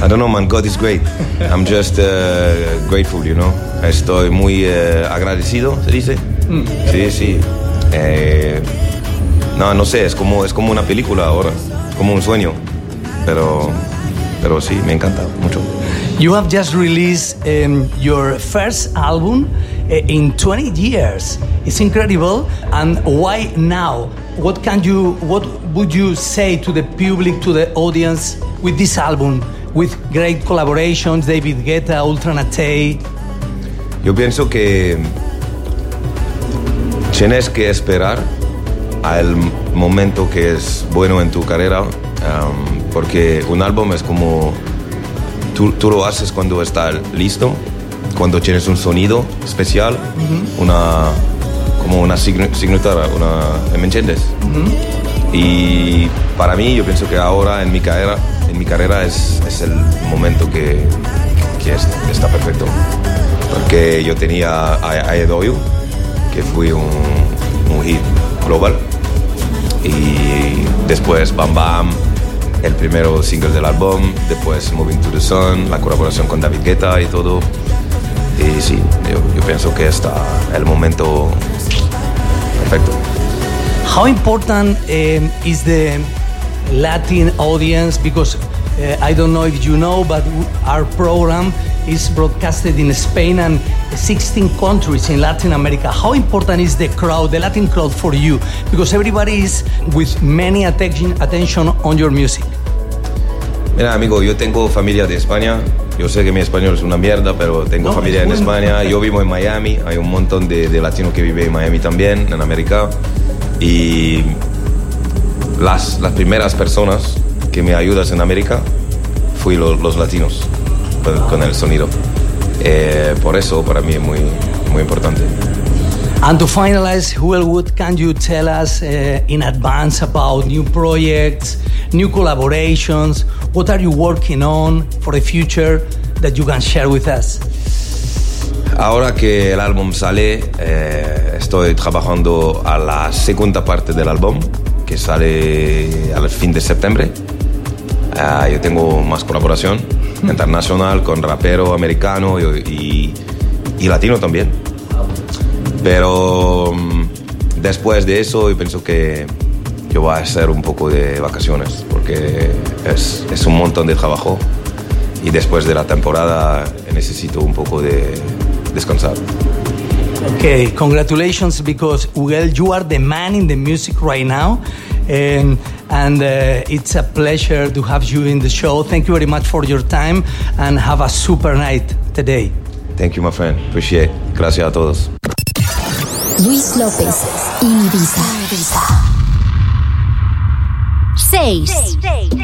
I don't know, man. God is great. I'm just grateful, you know. Estoy muy agradecido, ¿se dice? Sí. No sé, es como una película ahora, como un sueño. Pero sí, me encanta mucho. You have just released your first album in 20 years. It's incredible. And why now? What would you say to the public, to the audience with this album, with great collaborations, David Guetta, Ultra Naté? Yo pienso que tienes que esperar al momento que es bueno en tu carrera, porque un álbum es como tú lo haces cuando está listo, cuando tienes un sonido especial, como una signatura, ¿me entiendes? Y para mí, yo pienso que ahora en mi carrera es el momento que está perfecto, porque yo tenía I Adore You, que fue un hit global, y después Bam Bam, el primero single del álbum, después Moving to the Sun, la colaboración con David Guetta y todo. Y sí, yo pienso que está el momento perfecto. How important is the Latin audience? Because I don't know if you know, but our program is broadcasted in Spain and 16 countries in Latin America. How important is the crowd, the Latin crowd for you? Because everybody is with many attention on your music. Mira, amigo, yo tengo familia de España. Yo sé que mi español es una mierda, pero tengo familia en España. Yo vivo en Miami. Hay un montón de latinos que viven en Miami también, en América. Y las primeras personas que me ayudan en América fui los latinos con el sonido. Por eso para mí es muy, muy importante. And to finalize, Joel, what can you tell us in advance about new projects, new collaborations? What are you working on for the future that you can share with us? Ahora que el álbum sale, estoy trabajando a la segunda parte del álbum, que sale al fin de septiembre. Yo tengo más colaboración internacional con rapero americano y latino también. Pero después de eso yo pienso que yo voy a hacer un poco de vacaciones, porque es un montón de trabajo y después de la temporada necesito un poco de descansar. Okay, congratulations, because Joel, you are the man in the music right now. And it's a pleasure to have you in the show. Thank you very much for your time and have a super night today. Thank you, my friend. Appreciate it. Gracias a todos. Luis López, Ibiza. 6.